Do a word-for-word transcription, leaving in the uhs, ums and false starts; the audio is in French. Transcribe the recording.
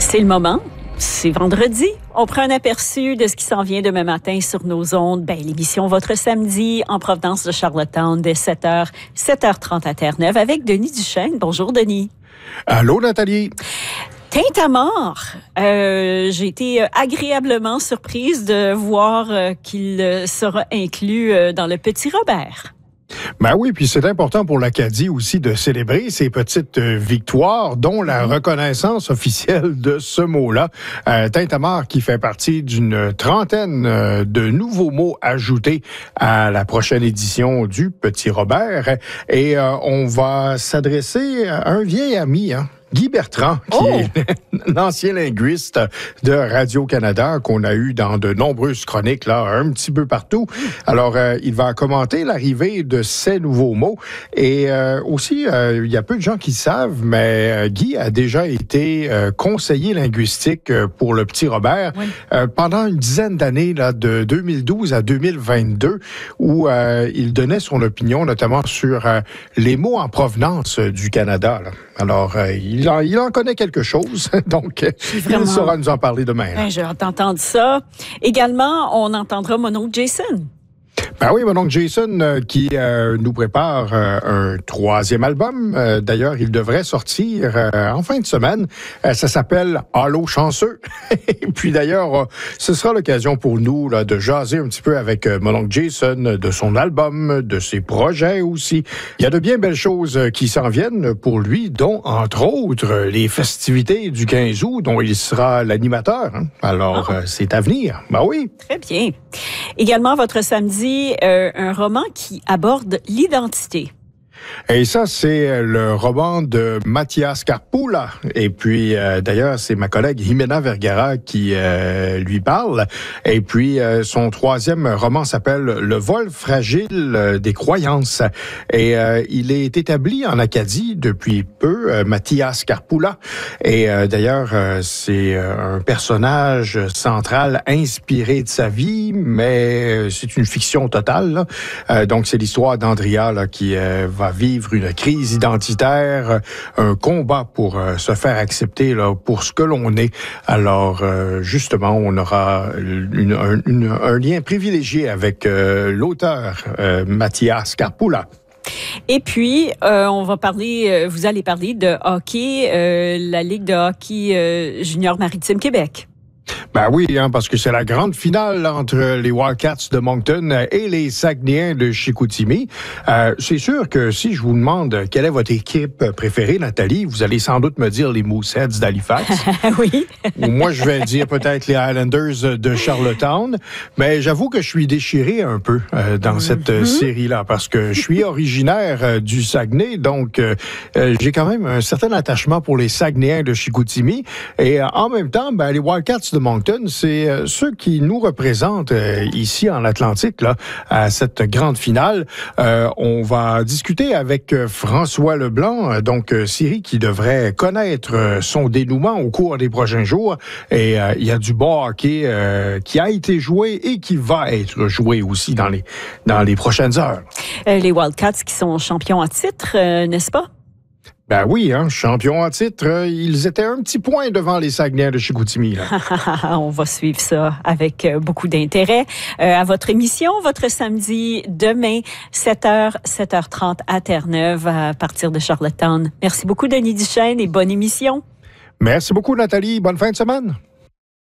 C'est le moment. C'est vendredi. On prend un aperçu de ce qui s'en vient demain matin sur nos ondes. Ben, l'émission Votre Samedi en provenance de Charlottetown dès sept heures, sept heures trente à Terre-Neuve avec Denis Duchesne. Bonjour, Denis. Allô, Nathalie. Tintamarre. Euh, j'ai été agréablement surprise de voir euh, qu'il sera inclus euh, dans le Petit Robert. Ben oui, puis c'est important pour l'Acadie aussi de célébrer ces petites victoires, dont la reconnaissance officielle de ce mot-là. Euh, Tintamarre qui fait partie d'une trentaine de nouveaux mots ajoutés à la prochaine édition du Petit Robert. Et euh, on va s'adresser à un vieil ami, hein. Guy Bertrand, qui oh! est l'ancien linguiste de Radio-Canada, qu'on a eu dans de nombreuses chroniques, là, un petit peu partout. Alors, euh, il va commenter l'arrivée de ces nouveaux mots. Et euh, aussi, euh, il y a peu de gens qui le savent, mais euh, Guy a déjà été euh, conseiller linguistique pour le Petit Robert oui. euh, pendant une dizaine d'années, là, de deux mille douze à deux mille vingt-deux, où euh, il donnait son opinion, notamment sur euh, les mots en provenance du Canada, là. Alors, euh, il, en, il en connaît quelque chose, donc vraiment... il saura nous en parler demain. Ben, j'ai entendu ça. Également, on entendra mon oncle Jason. Ben oui, mon oncle Jason euh, qui euh, nous prépare euh, un troisième album. Euh, d'ailleurs, il devrait sortir euh, en fin de semaine. Euh, ça s'appelle Allô chanceux. Et puis d'ailleurs, euh, ce sera l'occasion pour nous là, de jaser un petit peu avec euh, mon oncle Jason de son album, de ses projets aussi. Il y a de bien belles choses qui s'en viennent pour lui, dont entre autres les festivités du quinze août, dont il sera l'animateur. Hein. Alors, oh. euh, c'est à venir. Ben oui. Très bien. Également, votre samedi, Euh, un roman qui aborde l'identité. Et ça, c'est le roman de Mathias Carpula. Et puis, euh, d'ailleurs, c'est ma collègue Jimena Vergara qui euh, lui parle. Et puis, euh, son troisième roman s'appelle Le vol fragile des croyances. Et euh, il est établi en Acadie depuis peu, euh, Mathias Carpula. Et euh, d'ailleurs, euh, c'est un personnage central inspiré de sa vie, mais c'est une fiction totale. Là. Euh, donc, c'est l'histoire d'Andrea là, qui euh, va vivre une crise identitaire, un combat pour euh, se faire accepter là, pour ce que l'on est. Alors, euh, justement, on aura une, un, une, un lien privilégié avec euh, l'auteur euh, Mathias Carpula. Et puis, euh, on va parler, euh, vous allez parler de hockey, euh, la Ligue de hockey euh, junior maritime Québec. Ben oui, hein, parce que c'est la grande finale entre les Wildcats de Moncton et les Saguenayens de Chicoutimi. Euh, c'est sûr que si je vous demande quelle est votre équipe préférée, Nathalie, vous allez sans doute me dire les Mooseheads d'Halifax. Oui. Ou moi, je vais dire peut-être les Highlanders de Charlottetown. Mais j'avoue que je suis déchiré un peu euh, dans mm-hmm. cette série-là, parce que je suis originaire euh, du Saguenay, donc euh, j'ai quand même un certain attachement pour les Saguenayens de Chicoutimi. Et euh, en même temps, ben, les Wildcats de Moncton, c'est euh, ceux qui nous représentent euh, ici en Atlantique, là, à cette grande finale. Euh, on va discuter avec euh, François Leblanc, euh, donc euh, Siri, qui devrait connaître euh, son dénouement au cours des prochains jours. Et euh, il y a du bon hockey euh, qui a été joué et qui va être joué aussi dans les, dans les prochaines heures. Euh, les Wildcats qui sont champions à titre, euh, n'est-ce pas? Ben oui, hein, champions en titre, euh, ils étaient un petit point devant les Saguenayens de Chicoutimi. Là. On va suivre ça avec euh, beaucoup d'intérêt. Euh, à votre émission, votre samedi, demain, sept heures, sept heures trente à Terre-Neuve, à partir de Charlottetown. Merci beaucoup, Denis Duchesne, et bonne émission. Merci beaucoup, Nathalie. Bonne fin de semaine.